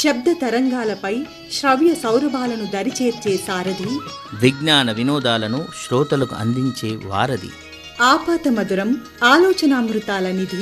శబ్ద తరంగాలపై శ్రవ్య సౌరభాలను దరిచేర్చే సారథి, విజ్ఞాన వినోదాలను శ్రోతలకు అందించే వారధి. ఆపాత మధురం ఆలోచనామృతాల నిధి